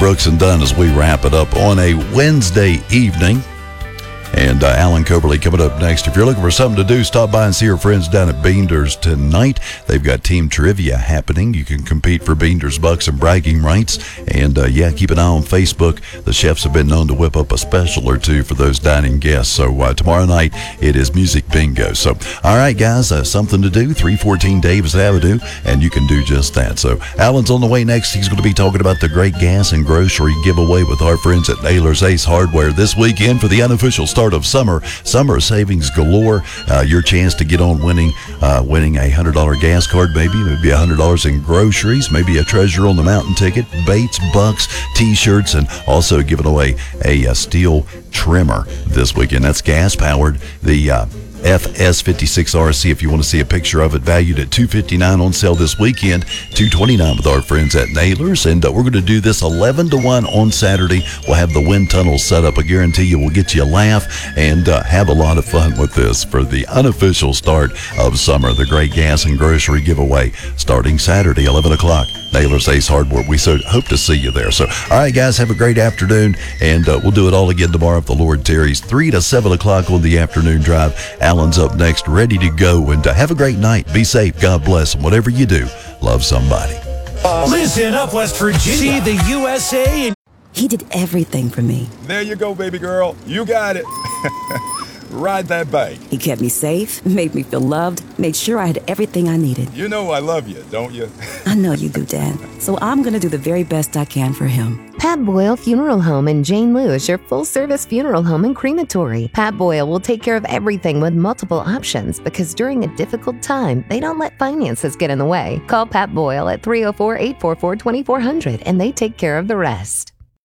Brooks and Dunn as we wrap it up on a Wednesday evening. And Alan Coberly coming up next. If you're looking for something to do, stop by and see your friends down at Beander's tonight. They've got team trivia happening. You can compete for Beander's bucks and bragging rights. And keep an eye on Facebook. The chefs have been known to whip up a special or two for those dining guests. So tomorrow night, it is music bingo. So, all right, guys, something to do, 314 Davis Avenue, and you can do just that. So, Alan's on the way next. He's going to be talking about the great gas and grocery giveaway with our friends at Naylor's Ace Hardware this weekend for the unofficial start of summer savings galore. Your chance to get on winning a $100 gas card, maybe $100 in groceries, maybe a Treasure on the Mountain ticket, Bates bucks, t-shirts, and also giving away a steel trimmer this weekend. That's gas powered. The FS56RC, if you want to see a picture of it, valued at $259, on sale this weekend, $229 with our friends at Naylor's. And we're going to do this 11 to 1 on Saturday. We'll have the wind tunnel set up. I guarantee you we'll get you a laugh and have a lot of fun with this for the unofficial start of summer. The great gas and grocery giveaway starting Saturday, 11 o'clock. Naylor's Ace Hardware. We so hope to see you there. So, all right, guys, have a great afternoon, and we'll do it all again tomorrow if the Lord tarries, 3 to 7 o'clock on the afternoon drive. Alan's up next, ready to go, and have a great night. Be safe. God bless, and whatever you do, love somebody. Listen up, West Virginia. See the USA. He did everything for me. There you go, baby girl. You got it. Ride that bike. He kept me safe, made me feel loved, made sure I had everything I needed. You know I love you, don't you? I know you do, Dad. So I'm going to do the very best I can for him. Pat Boyle Funeral Home in Jane Lewis, your full-service funeral home and crematory. Pat Boyle will take care of everything with multiple options because during a difficult time, they don't let finances get in the way. Call Pat Boyle at 304-844-2400 and they take care of the rest.